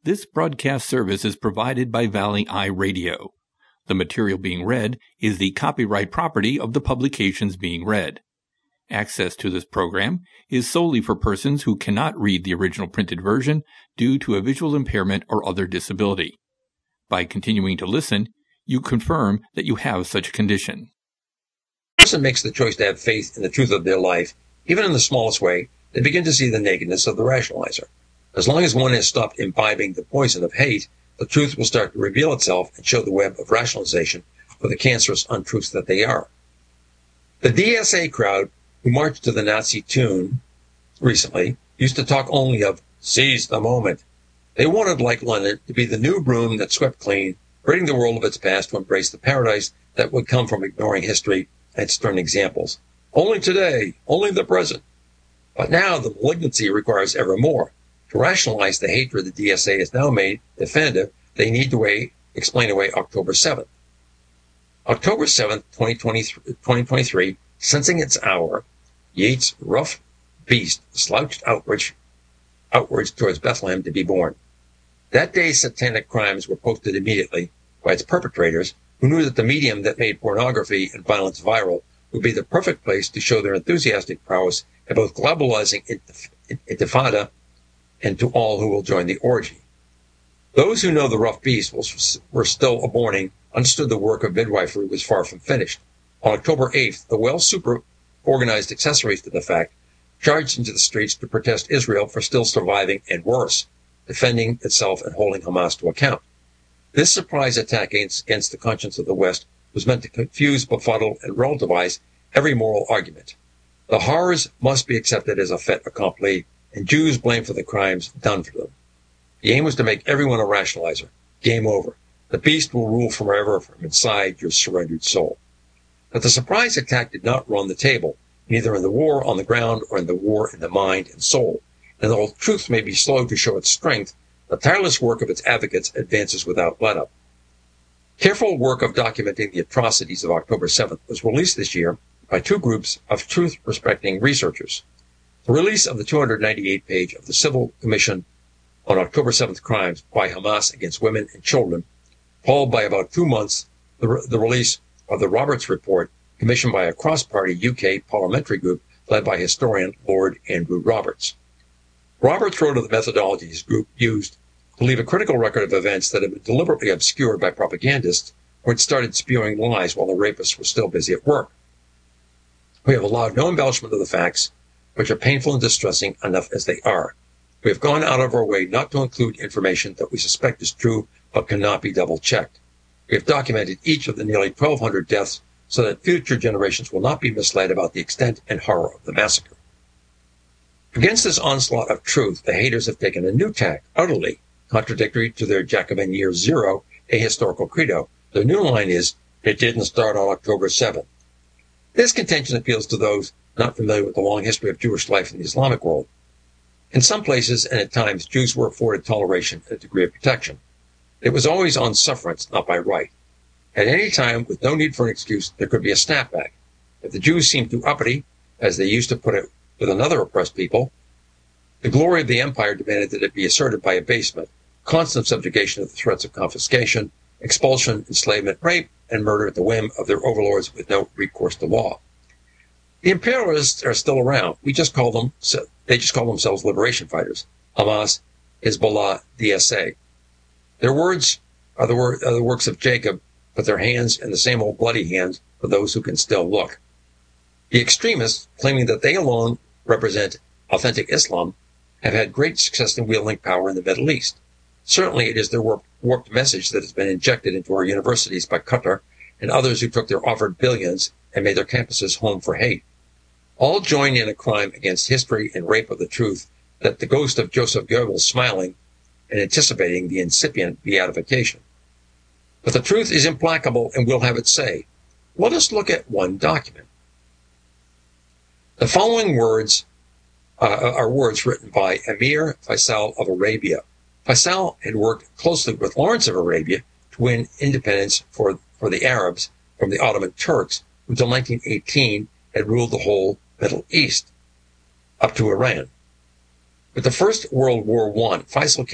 This broadcast service is provided by Valley Eye Radio. The material being read is the copyright property of the publications being read. Access to this program is solely for persons who cannot read the original printed version due to a visual impairment or other disability. By continuing to listen, you confirm that you have such a condition. A person makes the choice to have faith in the truth of their life, even in the smallest way, they begin to see the nakedness of the rationalizer. As long as one has stopped imbibing the poison of hate, the truth will start to reveal itself and show the web of rationalization for the cancerous untruths that they are. The DSA crowd who marched to the Nazi tune recently used to talk only of seize the moment. They wanted, like London, to be the new broom that swept clean, ridding the world of its past to embrace the paradise that would come from ignoring history and stern examples. Only today, only the present. But now the malignancy requires ever more. To rationalize the hatred the DSA has now made definitive, they need to explain away October 7th. October 7th, 2023, sensing its hour, Yates' rough beast slouched outwards towards Bethlehem to be born. That day's satanic crimes were posted immediately by its perpetrators, who knew that the medium that made pornography and violence viral would be the perfect place to show their enthusiastic prowess at both globalizing intifada and to all who will join the orgy. Those who know the rough beast were still aborting understood the work of midwifery was far from finished. On October 8th, the well-super-organized accessories to the fact charged into the streets to protest Israel for still surviving and worse, defending itself and holding Hamas to account. This surprise attack against the conscience of the West was meant to confuse, befuddle, and relativize every moral argument. The horrors must be accepted as a fait accompli, and Jews blamed for the crimes done for them. The aim was to make everyone a rationalizer. Game over. The beast will rule forever from inside your surrendered soul. But the surprise attack did not run the table, neither in the war on the ground or in the war in the mind and soul. And though truth may be slow to show its strength, the tireless work of its advocates advances without let-up. Careful work of documenting the atrocities of October 7th was released this year by two groups of truth-respecting researchers. The release of the 298-page of the Civil Commission on October 7th crimes by Hamas against women and children, followed by about 2 months the release of the Roberts Report, commissioned by a cross-party UK parliamentary group led by historian Lord Andrew Roberts. Roberts wrote of the methodology his group used to leave a critical record of events that had been deliberately obscured by propagandists or had started spewing lies while the rapists were still busy at work. We have allowed no embellishment of the facts, which are painful and distressing enough as they are. We have gone out of our way not to include information that we suspect is true but cannot be double-checked. We have documented each of the nearly 1,200 deaths so that future generations will not be misled about the extent and horror of the massacre. Against this onslaught of truth, the haters have taken a new tack, utterly contradictory to their Jacobin Year Zero ahistorical credo. Their new line is, it didn't start on October 7th. This contention appeals to those not familiar with the long history of Jewish life in the Islamic world. In some places and at times, Jews were afforded toleration and a degree of protection. It was always on sufferance, not by right. At any time, with no need for an excuse, there could be a snapback. If the Jews seemed too uppity, as they used to put it with another oppressed people, the glory of the empire demanded that it be asserted by abasement, constant subjugation of the threats of confiscation, expulsion, enslavement, rape, and murder at the whim of their overlords with no recourse to law. The imperialists are still around. They just call themselves liberation fighters. Hamas, Hezbollah, DSA. Their words are the works of Jacob, but their hands in the same old bloody hands for those who can still look. The extremists, claiming that they alone represent authentic Islam, have had great success in wielding power in the Middle East. Certainly it is their warped message that has been injected into our universities by Qatar and others who took their offered billions and made their campuses home for hate. All join in a crime against history and rape of the truth that the ghost of Joseph Goebbels smiling and anticipating the incipient beatification. But the truth is implacable and will have its say. Let us look at one document. The following words are words written by Emir Faisal of Arabia. Faisal had worked closely with Lawrence of Arabia to win independence for the Arabs from the Ottoman Turks, who until 1918 had ruled the whole Middle East, up to Iran. With the First World War I, Faisal